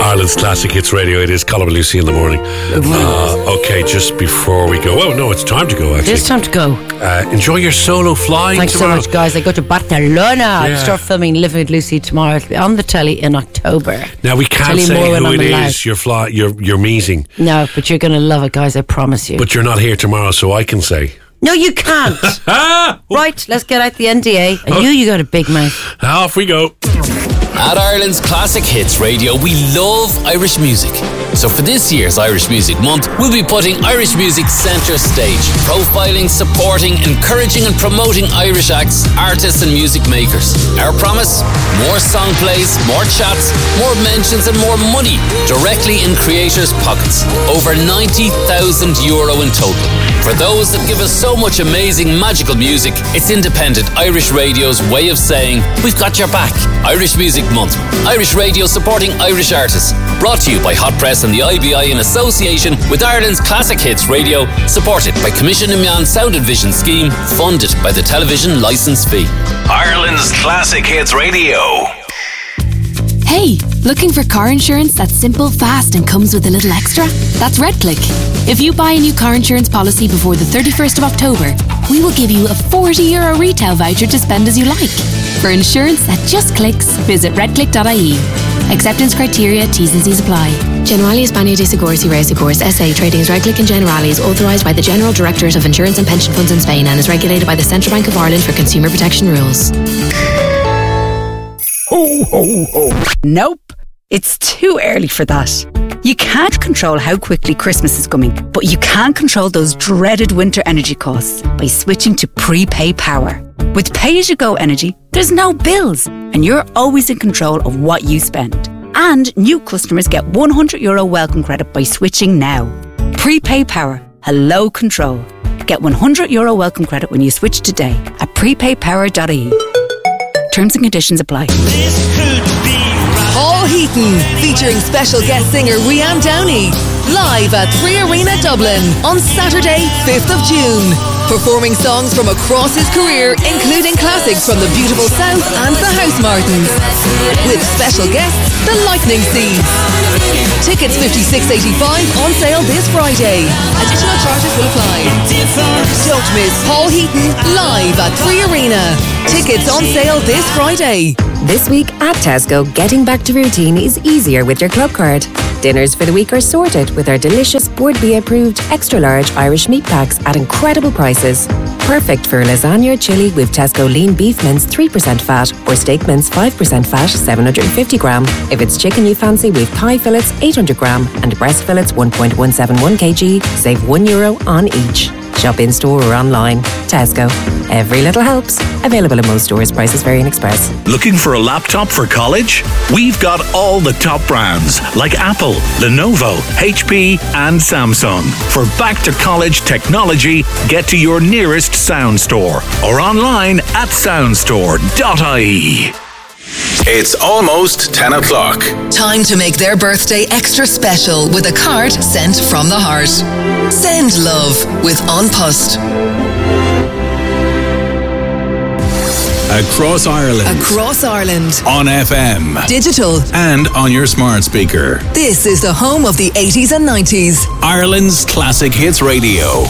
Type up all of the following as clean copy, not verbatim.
Ireland's Classic Hits Radio. It is Colin and Lucy in the morning. Okay, just before we go. Oh, no, it's time to go, actually. It is time to go. Enjoy your solo flying Thanks tomorrow. so much, guys. I go to Barcelona. I start filming Living with Lucy tomorrow. It'll be on the telly in October. Now, we can't say who it is you're meeting. No, but you're going to love it, guys. I promise you. But you're not here tomorrow, so I can say. No, you can't. Right, let's get out the NDA. And you got a big mouth. Off we go. At Ireland's Classic Hits Radio, we love Irish music. So for this year's Irish Music Month, we'll be putting Irish music centre stage, profiling, supporting, encouraging and promoting Irish acts, artists and music makers. Our promise? More song plays, more chats, more mentions and more money directly in creators' pockets. Over €90,000 in total. For those that give us so much amazing, magical music, it's independent Irish radio's way of saying, we've got your back. Irish Music Month. Irish radio supporting Irish artists. Brought to you by Hot Press and the IBI in association with Ireland's Classic Hits Radio, supported by Commission Imyan Sound and Vision Scheme, funded by the television licence fee. Ireland's Classic Hits Radio. Hey, looking for car insurance that's simple, fast and comes with a little extra? That's RedClick. If you buy a new car insurance policy before the 31st of October, we will give you a €40 retail voucher to spend as you like. For insurance that just clicks, visit redclick.ie. Acceptance criteria, T's and C's apply. Generali España de Seguros y Reaseguros S.A. Trading as RedClick and Generali is authorised by the General Directorate of Insurance and Pension Funds in Spain and is regulated by the Central Bank of Ireland for consumer protection rules. Ho, ho, ho. Nope, it's too early for that. You can't control how quickly Christmas is coming, but you can control those dreaded winter energy costs by switching to prepay power. With pay-as-you-go energy, there's no bills, and you're always in control of what you spend. And new customers get €100 welcome credit by switching now. Prepay power. Hello control. Get €100 welcome credit when you switch today at prepaypower.ie. Terms and conditions apply. Paul Heaton, featuring special guest singer Rianne Downey, live at 3 Arena Dublin on Saturday, 5th of June. Performing songs from across his career, including classics from the beautiful South and the House Martins. With special guests, the Lightning Seeds. Tickets $56.85 on sale this Friday. Additional charges will apply. Don't miss Paul Heaton live at 3 Arena. Tickets on sale this Friday. This week at Tesco, getting back to routine is easier with your club card. Dinners for the week are sorted with our delicious Board B approved extra large Irish meat packs at incredible prices. Perfect for lasagna or chilli with Tesco lean beef mince 3% fat or steak mince 5% fat 750 gram. If it's chicken you fancy, with thigh fillets 800 gram and breast fillets 1.171 kg, save €1 on each. Shop in store or online. Tesco. Every little helps. Available in most stores. Prices vary in Express. Looking for a laptop for college? We've got all the top brands like Apple, Lenovo, HP and Samsung. For back to college technology, get to your nearest Sound Store or online at soundstore.ie. It's almost 10 o'clock. Time to make their birthday extra special with a card sent from the heart. Send love with An Post. Across Ireland. Across Ireland. On FM. Digital. And on your smart speaker. This is the home of the 80s and 90s. Ireland's Classic Hits Radio.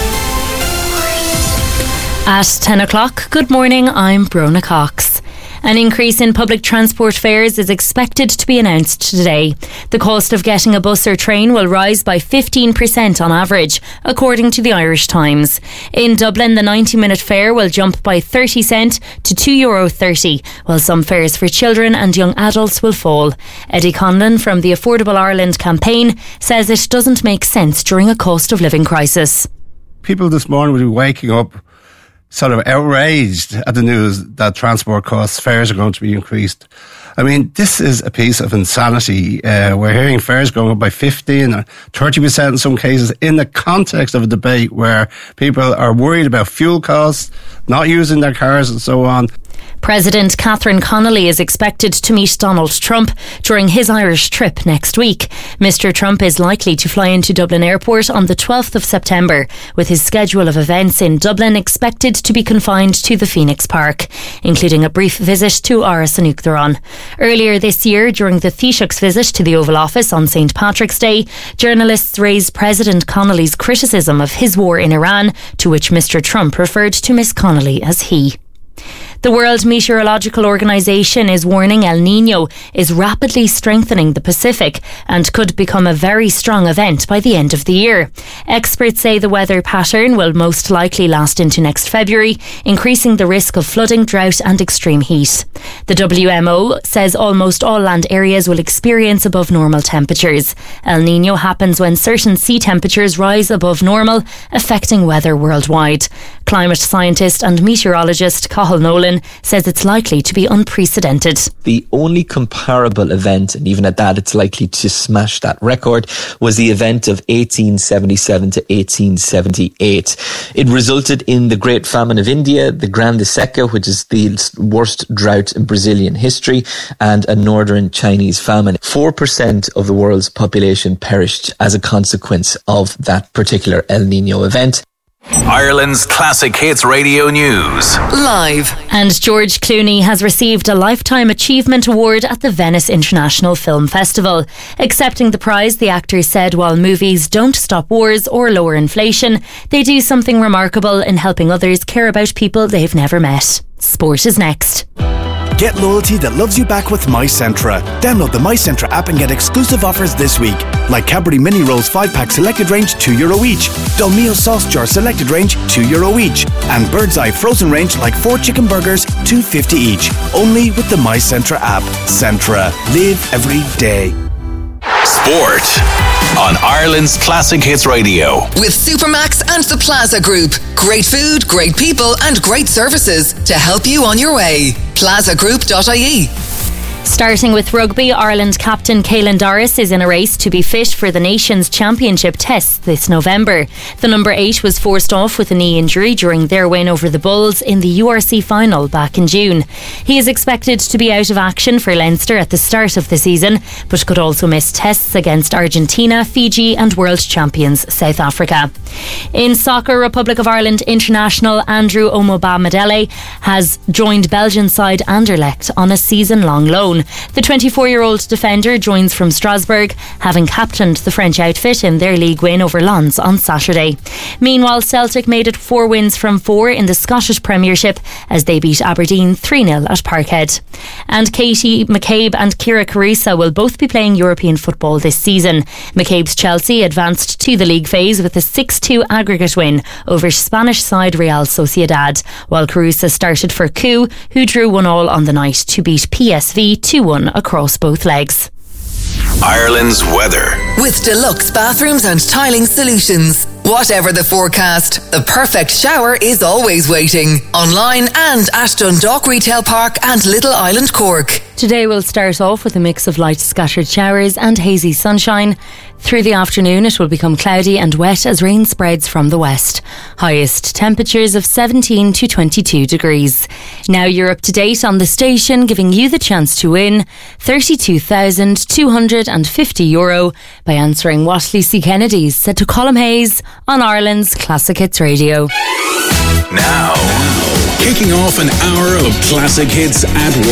At 10 o'clock, good morning, I'm Brona Cox. An increase in public transport fares is expected to be announced today. The cost of getting a bus or train will rise by 15% on average, according to the Irish Times. In Dublin, the 90-minute fare will jump by 30 cent to €2.30, while some fares for children and young adults will fall. Eddie Conlon from the Affordable Ireland campaign says it doesn't make sense during a cost of living crisis. People this morning will be waking up sort of outraged at the news that transport costs, fares are going to be increased. I mean, this is a piece of insanity. We're hearing fares going up by 15 or 30% in some cases in the context of a debate where people are worried about fuel costs, not using their cars and so on. President Catherine Connolly is expected to meet Donald Trump during his Irish trip next week. Mr. Trump is likely to fly into Dublin Airport on the 12th of September, with his schedule of events in Dublin expected to be confined to the Phoenix Park, including a brief visit to Áras an Uachtaráin. Earlier this year, during the Taoiseach's visit to the Oval Office on St. Patrick's Day, journalists raised President Connolly's criticism of his war in Iran, to which Mr. Trump referred to Miss Connolly as he. The World Meteorological Organization is warning El Niño is rapidly strengthening the Pacific and could become a very strong event by the end of the year. Experts say the weather pattern will most likely last into next February, increasing the risk of flooding, drought and extreme heat. The WMO says almost all land areas will experience above normal temperatures. El Niño happens when certain sea temperatures rise above normal, affecting weather worldwide. Climate scientist and meteorologist Cathal Nolan says it's likely to be unprecedented. The only comparable event, and even at that it's likely to smash that record, was the event of 1877 to 1878. It resulted in the Great Famine of India, the Grande Seca, which is the worst drought in Brazilian history, and a northern Chinese famine. 4% of the world's population perished as a consequence of that particular El Niño event. Ireland's Classic Hits Radio News. Live. And George Clooney has received a Lifetime Achievement Award at the Venice International Film Festival. Accepting the prize, the actor said while movies don't stop wars or lower inflation, they do something remarkable in helping others care about people they've never met. Sport is next. Get loyalty that loves you back with MyCentra. Download the MyCentra app and get exclusive offers this week. Like Cadbury Mini Rolls 5-pack selected range, €2 each. Dolmio Sauce Jar selected range, €2 each. And Bird's Eye frozen range like 4 chicken burgers, $2.50 each. Only with the MyCentra app. Centra. Live every day. Sport on Ireland's Classic Hits Radio. With Supermax and the Plaza Group. Great food, great people and great services to help you on your way. plazagroup.ie. Starting with rugby, Ireland captain Caelan Doris is in a race to be fit for the Nations Championship tests this November. The number 8 was forced off with a knee injury during their win over the Bulls in the URC final back in June. He is expected to be out of action for Leinster at the start of the season, but could also miss tests against Argentina, Fiji and world champions South Africa. In soccer, Republic of Ireland international Andrew Omobamidele has joined Belgian side Anderlecht on a season-long loan. The 24-year-old defender joins from Strasbourg, having captained the French outfit in their league win over Lens on Saturday. Meanwhile, Celtic made it 4 wins from 4 in the Scottish Premiership as they beat Aberdeen 3-0 at Parkhead. And Katie McCabe and Kira Carusa will both be playing European football this season. McCabe's Chelsea advanced to the league phase with a 6-2 aggregate win over Spanish side Real Sociedad, while Carusa started for Coup, who drew 1-1 on the night to beat PSV 2-1 across both legs. Ireland's weather. With deluxe bathrooms and tiling solutions. Whatever the forecast, the perfect shower is always waiting. Online and at Dundalk Retail Park and Little Island, Cork. Today we'll start off with a mix of light scattered showers and hazy sunshine. Through the afternoon it will become cloudy and wet as rain spreads from the west. Highest temperatures of 17 to 22 degrees. Now you're up to date on the station, giving you the chance to win €32,250 by answering what Lucy Kennedy's said to Colm Hayes on Ireland's Classic Hits Radio. Now, kicking off an hour of classic hits at work.